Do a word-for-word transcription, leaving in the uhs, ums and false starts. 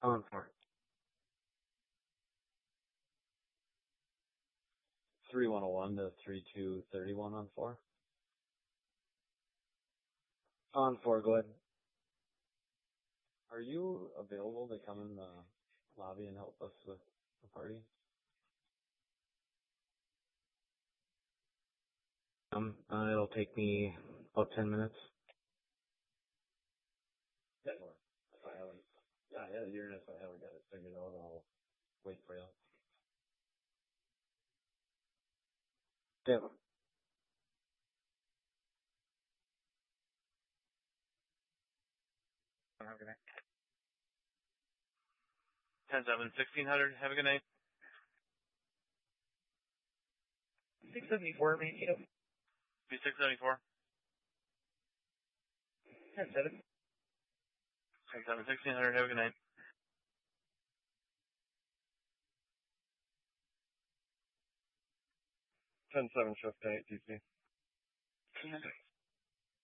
On four. three one oh one to three two three one on four. On four, go ahead. Are you available to come in the lobby and help us with the party? Um, uh, it'll take me about ten minutes. Yeah, or if I haven't, yeah, yeah, you're if I haven't got it figured out, I'll wait for you. Yeah. Have a good night. ten seven sixteen hundred. Have a good night. six seventy-four, man, you know. Be six seventy four. ten seven. ten seven sixteen hundred. Have a good night. ten seven shift eight D C.